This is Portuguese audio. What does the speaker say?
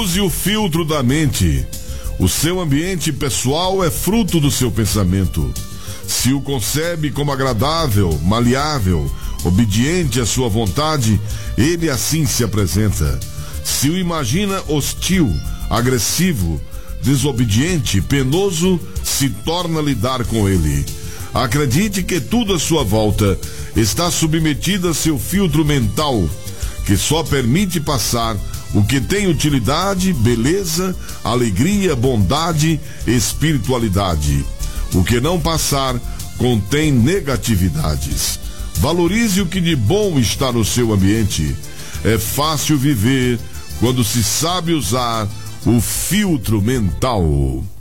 Use o filtro da mente. O seu ambiente pessoal é fruto do seu pensamento. Se o concebe como agradável, maleável, obediente à sua vontade, ele assim se apresenta. Se o imagina hostil, agressivo, desobediente, penoso, se torna a lidar com ele. Acredite que tudo à sua volta está submetido a seu filtro mental, que só permite passar o que tem utilidade, beleza, alegria, bondade, espiritualidade. O que não passar contém negatividades. Valorize o que de bom está no seu ambiente. É fácil viver quando se sabe usar o filtro mental.